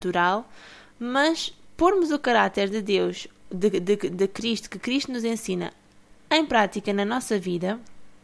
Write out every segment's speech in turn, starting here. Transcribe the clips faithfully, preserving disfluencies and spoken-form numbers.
natural, mas pormos o caráter de Deus, de, de, de Cristo, que Cristo nos ensina, em prática na nossa vida,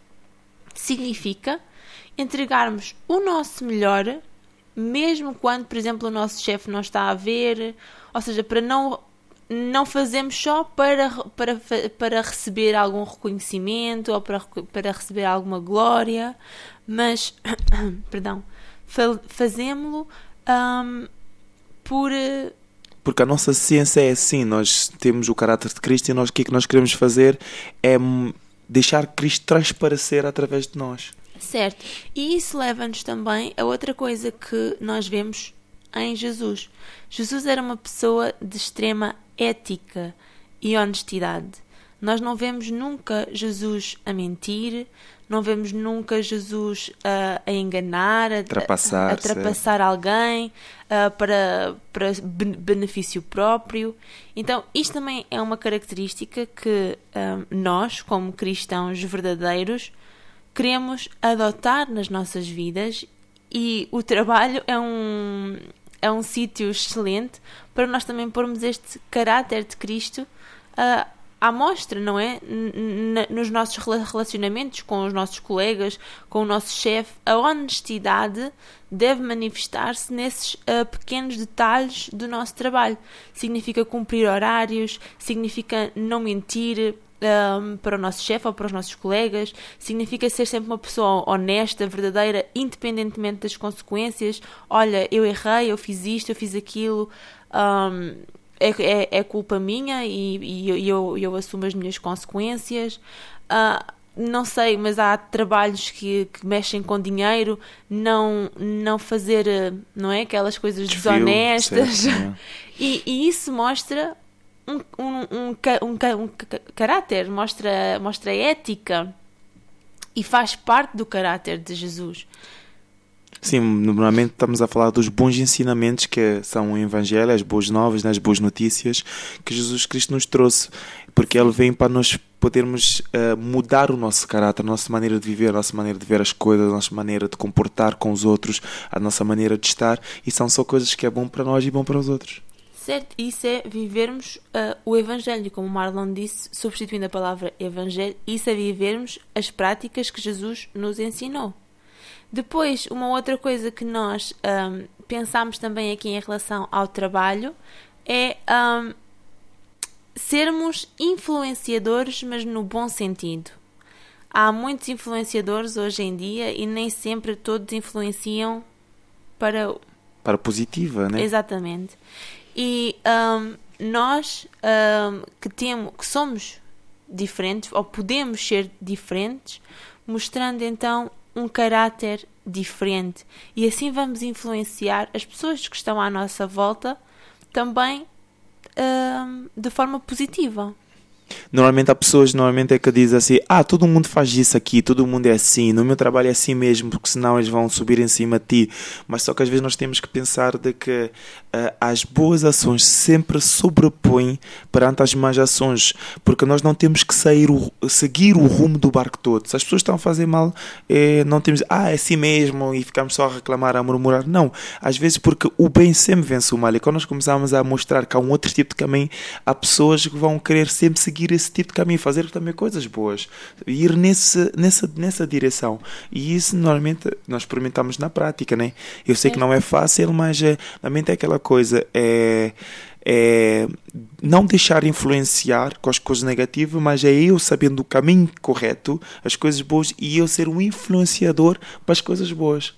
significa entregarmos o nosso melhor, mesmo quando, por exemplo, o nosso chefe não está a ver, ou seja, para não, não fazermos só para, para, para receber algum reconhecimento ou para, para receber alguma glória, mas, perdão, fazemos-lo um, por... Porque a nossa ciência é assim, nós temos o caráter de Cristo e nós, o que é que nós queremos fazer é deixar Cristo transparecer através de nós. Certo. E isso leva-nos também a outra coisa que nós vemos em Jesus. Jesus era uma pessoa de extrema ética e honestidade. Nós não vemos nunca Jesus a mentir, não vemos nunca Jesus a, a enganar, a trapassar, a, a trapassar alguém a, para, para benefício próprio. Então, isto também é uma característica que um, nós, como cristãos verdadeiros, queremos adotar nas nossas vidas, e o trabalho é um, é um sítio excelente para nós também pormos este caráter de Cristo uh, à mostra, não é? N- nos nossos relacionamentos com os nossos colegas, com o nosso chefe. A honestidade deve manifestar-se nesses uh, pequenos detalhes do nosso trabalho. Significa cumprir horários, significa não mentir Um, para o nosso chefe ou para os nossos colegas, significa ser sempre uma pessoa honesta, verdadeira, independentemente das consequências. Olha, eu errei, eu fiz isto, eu fiz aquilo, um, é, é, é culpa minha e, e eu, eu assumo as minhas consequências. Uh, não sei, mas há trabalhos que, que mexem com dinheiro, não, não fazer, não é, aquelas coisas Desvio, desonestas. certo, é. e, e isso mostra Um, um, um, um, um caráter, mostra, mostra ética e faz parte do caráter de Jesus. Sim, normalmente estamos a falar dos bons ensinamentos que são o Evangelho, as boas novas, as boas notícias que Jesus Cristo nos trouxe, porque Ele vem para nós podermos uh, mudar o nosso caráter, a nossa maneira de viver, a nossa maneira de ver as coisas, a nossa maneira de comportar com os outros, a nossa maneira de estar, e são só coisas que é bom para nós e bom para os outros. Certo, isso é vivermos uh, o Evangelho, como o Marlon disse, substituindo a palavra Evangelho, isso é vivermos as práticas que Jesus nos ensinou. Depois, uma outra coisa que nós um, pensamos também aqui em relação ao trabalho é um, sermos influenciadores, mas no bom sentido. Há muitos influenciadores hoje em dia e nem sempre todos influenciam para... Para positiva, né? Exatamente. E um, nós um, que, temos, que somos diferentes, ou podemos ser diferentes, mostrando então um caráter diferente. E assim vamos influenciar as pessoas que estão à nossa volta também um, de forma positiva. Normalmente há pessoas normalmente é que dizem assim, ah, todo mundo faz isso aqui, todo mundo é assim, no meu trabalho é assim mesmo, porque senão eles vão subir em cima de ti. Mas só que às vezes nós temos que pensar de que uh, as boas ações sempre sobrepõem perante as más ações, porque nós não temos que sair o, seguir o rumo do barco todo. Se as pessoas estão a fazer mal, é, não temos, ah, é assim mesmo, e ficamos só a reclamar, a murmurar. Não, às vezes porque o bem sempre vence o mal, e quando nós começamos a mostrar que há um outro tipo de caminho, há pessoas que vão querer sempre seguir esse tipo de caminho, fazer também coisas boas, ir nesse, nessa, nessa direção. E isso normalmente nós experimentamos na prática, né? Eu sei que não é fácil, mas é, normalmente é aquela coisa, é, é não deixar influenciar com as coisas negativas, mas é eu sabendo o caminho correto, as coisas boas, e eu ser um influenciador para as coisas boas.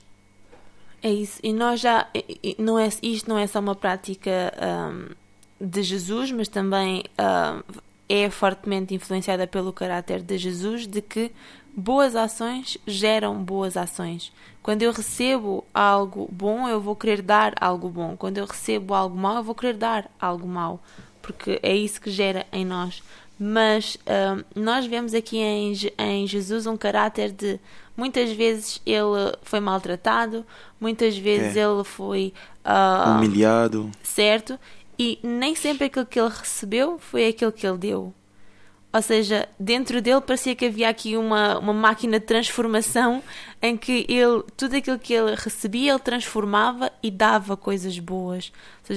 É isso, e nós já, não é, isto não é só uma prática um, de Jesus, mas também um, é fortemente influenciada pelo caráter de Jesus, de que boas ações geram boas ações. Quando eu recebo algo bom, eu vou querer dar algo bom. Quando eu recebo algo mau, eu vou querer dar algo mau, porque é isso que gera em nós. Mas uh, nós vemos aqui em, em Jesus um caráter de, muitas vezes ele foi maltratado, muitas vezes é. ele foi uh, humilhado, certo? E nem sempre aquilo que ele recebeu foi aquilo que ele deu. Ou seja, dentro dele parecia que havia aqui uma, uma máquina de transformação em que ele, tudo aquilo que ele recebia, ele transformava e dava coisas boas. Ou seja,